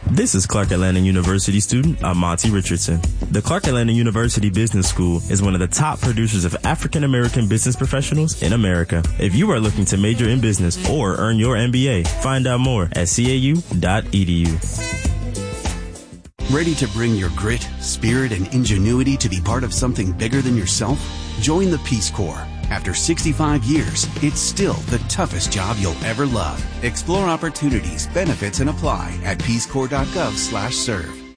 This is Clark Atlanta University student Monty Richardson. The Clark Atlanta University Business School is one of the top producers of African American business professionals in America. If you are looking to major in business or earn your MBA, find out more at cau.edu. Ready to bring your grit, spirit, and ingenuity to be part of something bigger than yourself? Join the Peace Corps. After 65 years, it's still the toughest job you'll ever love. Explore opportunities, benefits, and apply at peacecorps.gov/serve.